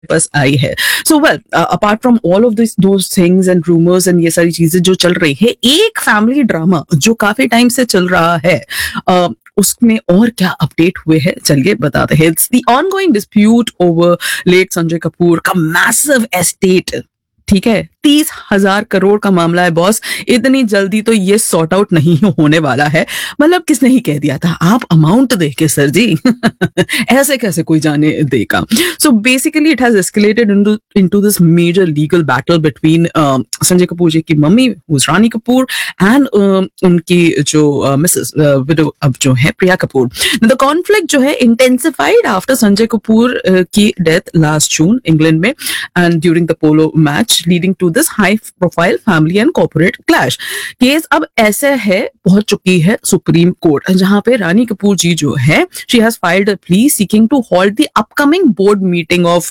पास आई है। So well, apart from all of this those things and rumours and ये सारी चीजें जो चल रही है, एक फैमिली ड्रामा जो काफी टाइम से चल रहा है, उसमें और क्या अपडेट हुए हैं चलिए बताते हैं। It's the ongoing dispute over late Sanjay Kapoor का मैसिव एस्टेट। ठीक है, 30,000 करोड़ का मामला है बॉस, इतनी जल्दी तो ये सॉर्ट आउट नहीं होने वाला है। मतलब किसने ही कह दिया था आप अमाउंट देके सर जी ऐसे कैसे कोई जाने देगा। So basically it has escalated into this major legal battle between Sanjay Kapoor जी की मम्मी रानी कपूर एंड उनकी जो मिसेस विडो अब जो है प्रिया कपूर। द कॉन्फ्लिक्ट जो है इंटेंसिफाइड आफ्टर संजय कपूर की डेथ लास्ट जून इंग्लैंड में and during the polo match, leading to this high profile family and corporate clash. Case अब ऐसे है पहुंच चुकी है सुप्रीम कोर्ट, जहां पे रानी कपूर जी जो है she has filed a plea seeking to halt the upcoming board meeting of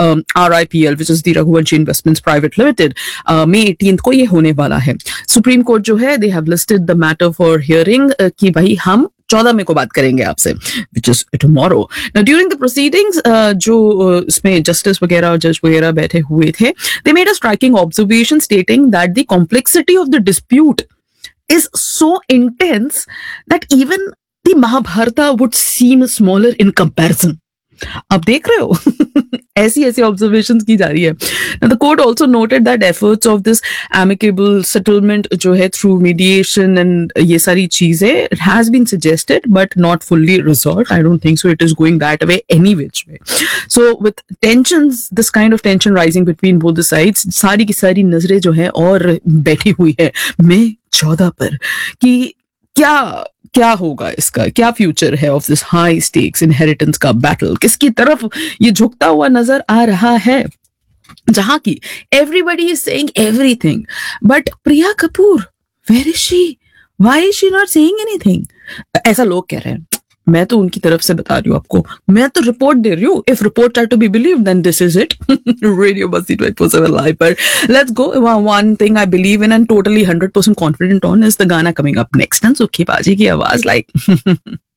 RIPL which is the Raghuvanshi Investments Private Limited. May 18th को ये होने वाला है। सुप्रीम कोर्ट जो है they have listed the matter for hearing कि भाई हम 14 मई को बात करेंगे आपसे, which is tomorrow. Now during the proceedings जो इसमें जस्टिस वगैरह और जज वगैरह बैठे हुए थे, they made a striking observation stating that the complexity of the dispute is so intense that even the Mahabharata would seem smaller in comparison. आप देख रहे हो ऐसी ऐसी ऑब्जर्वेशंस की जा रही है। The court also noted that efforts of this amicable settlement जो है थ्रू मीडिएशन एंड ये सारी चीजें it has been suggested but not fully resolved. I don't think so it is going that way any which way. So with tensions, this kind of tension rising between both the sides, सारी की सारी नजरें जो है और बैठी हुई है मई 14 पर कि क्या क्या होगा, इसका क्या फ्यूचर है of this high stakes inheritance का बैटल, किसकी तरफ ये झुकता हुआ नजर आ रहा है, जहां की everybody is saying everything but Priya Kapoor where is she, why is she not saying anything, ऐसा लोग कह रहे हैं। मैं तो उनकी तरफ से बता रही हूँ आपको, मैं तो रिपोर्ट दे रही हूँ। If report are to be believe then this is it. Radio Basti 24/7 live पर let's go. One thing I believe in and totally 100% confident on is the गाना कमिंग अप नेक्स्ट एंड सुखी बाजी की आवाज like